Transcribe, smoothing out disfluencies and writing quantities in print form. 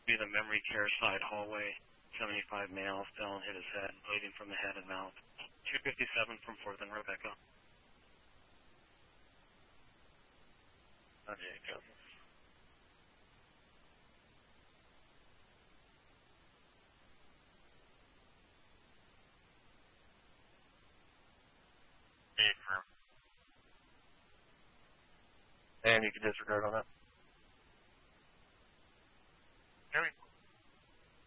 Be the memory care side hallway. 75 male, fell and hit his head, bleeding from the head and mouth. 257 from 4th and Rebecca. There you go. And you can disregard on that.